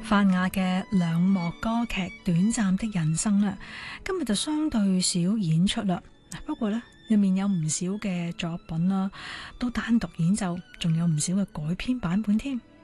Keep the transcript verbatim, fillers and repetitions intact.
范雅嘅兩幕歌劇《短暫的人生》啦，今日就相對少演出啦。不過呢，入面有唔少嘅作品啦，都單獨演奏，仲有唔少嘅改編版本添。